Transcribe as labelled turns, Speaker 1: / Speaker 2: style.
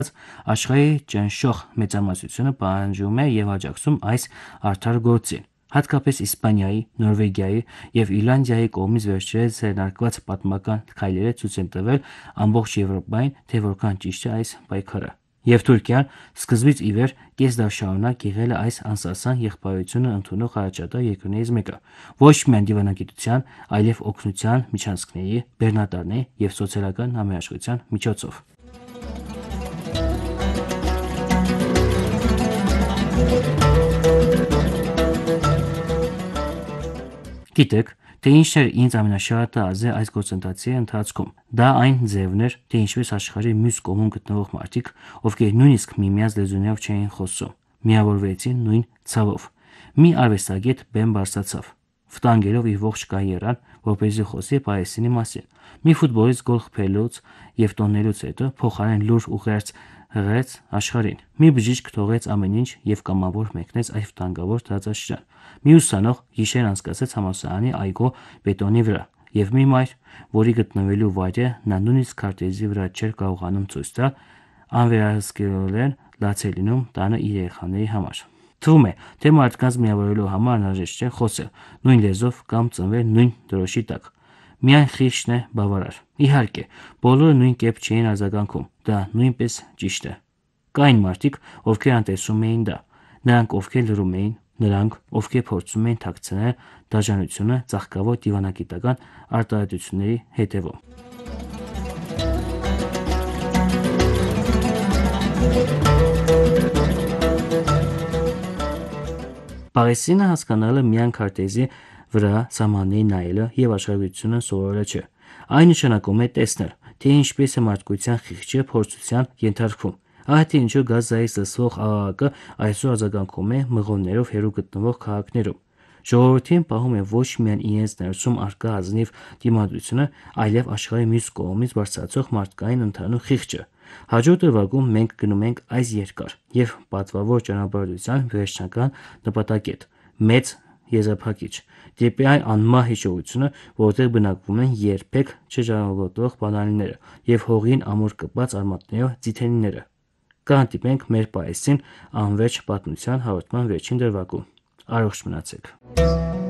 Speaker 1: Աշխարհի ճնշող մեծամասնությունը պահանջում է եւ աջակցում այս արդար գործին։ Հատկապես Իսպանիայի, Նորվեգիայի եւ Իռլանդիայի կողմից վերջերս ձեռնարկված պատմական քայլերը ցույց են տվել ամբողջ Եվրոպային, թե որքան ճիշտ է այս պայքարը։ Եվ Թուրքիան սկզբից ի վեր կեսդար շարունակ եղել է այս անսասան եղբայրությունը ընդունող առաջատար երկրներից մեկը, ոչ միայն դիվանագիտության, այլև օգնության միջանցքների, բեռնատարների եւ սոցիալական համերաշխության միջոցով։ Գիտեք, թե ինչն էր ինձ ամենաշատը ազդել այս գործընթացի ընթացքում։ Դա այն ձևն էր, թե ինչպես աշխարհի մյուս կողմում գտնվող մարդիկ, ովքեր նույնիսկ միմյանց լեզուներով չէին խոսում, միավորվեցին նույն ցավով։ Մի արվեստագետ բեմ բարձրացավ, վտանգելով իր ողջ կարիերան, որպեսզի խոսի Պալեստինի մասին։ Մի ֆուտբոլիստ գոլ խփելուց եւ տոնելուց հետո փոխարեն լուր ուղերձ հղեց աշխարհին։ Մի բժիշկ թողեց ամեն ինչ եւ կամավոր մեկնեց այս վտանգավոր տարածաշրջան։ Մի ուսանող գիշեր անցկացրեց համալսարանի այգու բետոնի վրա, եւ մի մայր, որի գտնվելու վայրը նա նույնիսկ քարտեզի վրա չէր կարողանում ցույց տալ, անվերահսկելիորեն լաց է լինում տանը իր երեխաների համար։ Թվում է, թե մարդկանց միավորելու համար անհրաժեշտ չէ խոսել նույն լեզվով կամ ծնվել նույն դրոշի տակ։ Միայն խիղճն է բավարար։ Իհարկե, բոլորը նույն կերպ չէին արձագանքում, դա նույնպես ճիշտ է։ Կային մարդիկ, ովքեր անտեսում էին դա, նրանք, ովքեր լռում էին, նրանք, ովքեր փորձում էին թաքցնել դաժանությունը ծաղկավոր դիվանագիտական արտահայտությունների հետևում։ Պալեստինը հասկանալը միայն քարտեզի վրա սահմանների նայելը եւ աշխարհագրությունը սովորելը չէ։ Այն նշանակում է տեսնել, թե ինչպես է մարդկության խիղճը փորձության ենթարկվում։ Այդ ինչու Գազայից լսվող աղաղակը այսօր արձագանքում է մղոններով հեռու գտնվող քաղաքներում։ Ժողովրդին պահում է ոչ միայն իրենց ներսում առկա ազնիվ դիմադրությունը, այլև աշխարհի մյուս կողմից բարձրացող մարդկային ընդհանուր խիղճը։ Հաջորդ դրվագում մենք գնում ենք այս երկար եւ պատվավոր ճանապարհորդության վերջնական նպատակետ՝ մեծ եզրափակիչ, դեպի այն անմահ հիշողությունը, որտեղ բնակվում են երբեք չժառանգվող բանալիները եւ հողին ամուր կպած արմատներով ձիթենիները։ Կհանդիպենք մեր Պալեստին անվերջ պատմության հաղորդման վերջին դրվագում։ Առողջ մնացեք։